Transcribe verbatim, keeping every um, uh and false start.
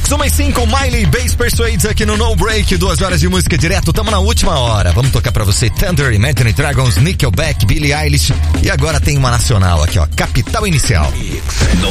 Mix uma e cinco, Miley Bass Persuades aqui no No Break, duas horas de música direto, tamo na última hora. Vamos tocar pra você Thunder, Imagine Dragons, Nickelback, Billie Eilish e agora tem uma nacional aqui, ó, Capital Inicial. No